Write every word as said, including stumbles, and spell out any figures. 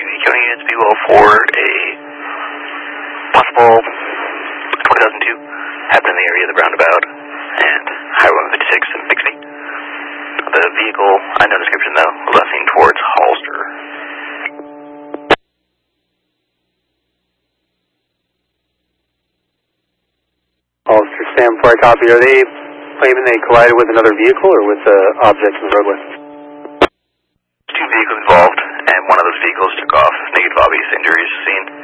County units be well for a possible twenty thousand two happened in the area of the roundabout and Highway one fifty-six in Bixby. The vehicle, unknown description though, was last seen towards Hollister. Hollister, stand for a copy. Are they claiming they collided with another vehicle or with the object in the roadway? Two vehicles involved, and one of those vehicles took off. Negative obvious injuries seen.